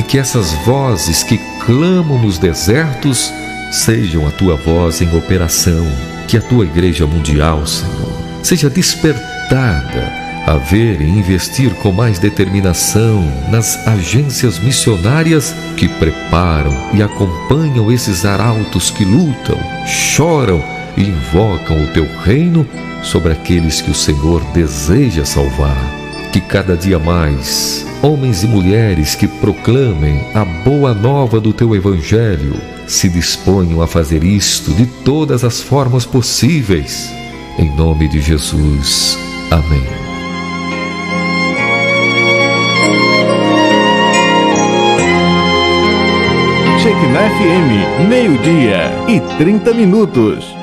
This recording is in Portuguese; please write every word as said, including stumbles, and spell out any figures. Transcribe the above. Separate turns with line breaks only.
que essas vozes que clamam nos desertos sejam a tua voz em operação. Que a tua igreja mundial, Senhor, seja despertada a ver e investir com mais determinação nas agências missionárias que preparam e acompanham esses arautos que lutam, choram e invocam o teu reino sobre aqueles que o Senhor deseja salvar. Que cada dia mais homens e mulheres que proclamem a boa nova do teu evangelho se disponham a fazer isto de todas as formas possíveis. Em nome de Jesus. Amém.
Shekinah F M, meio-dia e trinta minutos.